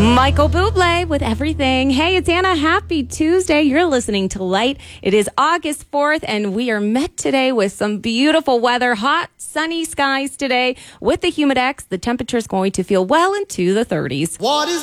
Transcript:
Michael Bublé with Everything. Hey, it's Anna. Happy Tuesday. You're listening to Light. It is August 4th, and we are met today with some beautiful weather. Hot, sunny skies today with the Humidex. The temperature is going to feel well into the 30s. What is